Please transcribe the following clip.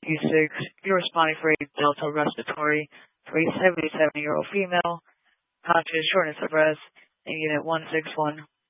U6. You're responding for a Delta respiratory for a 77-year-old female, conscious shortness of breath, in Unit 161.